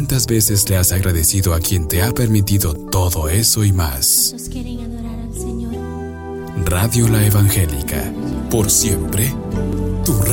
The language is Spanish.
¿Cuántas veces le has agradecido a quien te ha permitido todo eso y más? ¿Cuántos quieren adorar al Señor? Radio La Evangélica, por siempre, tu radio.